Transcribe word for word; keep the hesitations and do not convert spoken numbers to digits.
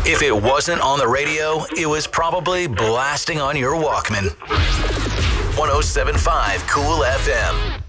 If it wasn't on the radio, it was probably blasting on your Walkman. one oh seven point five Cool F M.